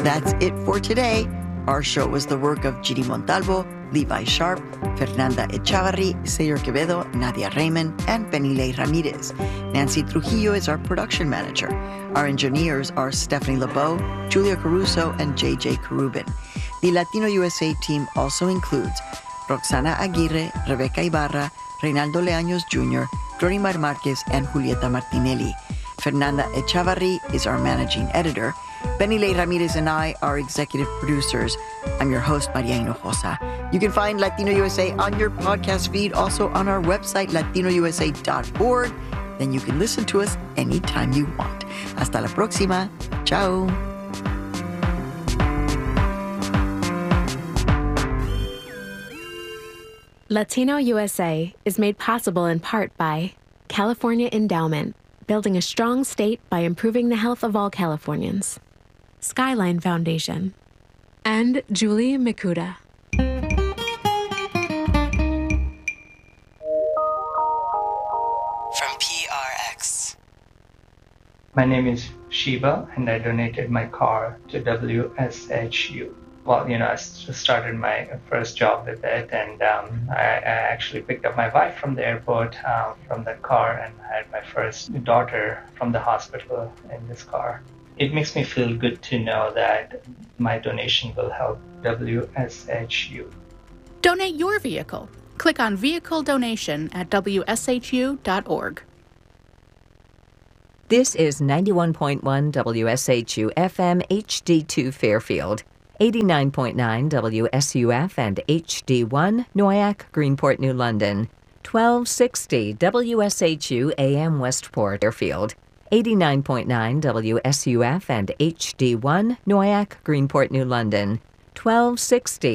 That's it for today. Our show was the work of Gidi Montalvo, Levi Sharp, Fernanda Echavarri, Sayer Quevedo, Nadia Raymond, and Benile Ramirez. Nancy Trujillo is our production manager. Our engineers are Stephanie LeBeau, Julia Caruso, and JJ Carubin. The Latino USA team also includes Roxana Aguirre, Rebecca Ibarra, Reynaldo Leaños Jr., Glorimar Marquez, and Julieta Martinelli. Fernanda Echavarri is our managing editor. Benile Ramirez and I are executive producers. I'm your host, Maria Hinojosa. You can find Latino USA on your podcast feed, also on our website, latinousa.org. Then you can listen to us anytime you want. Hasta la próxima. Ciao. Latino USA is made possible in part by California Endowment, building a strong state by improving the health of all Californians. Skyline Foundation, and Julie Mikuda. From PRX. My name is Shiva, and I donated my car to WSHU. Well, I just started my first job with it, and I actually picked up my wife from the airport from that car, and I had my first daughter from the hospital in this car. It makes me feel good to know that my donation will help WSHU. Donate your vehicle. Click on Vehicle Donation at WSHU.org. This is 91.1 WSHU FM HD2 Fairfield, 89.9 WSUF and HD1 Noyac, Greenport, New London, 1260 WSHU AM Westport, Fairfield, 89.9 WSUF and HD1 Noyac, Greenport, New London, 1260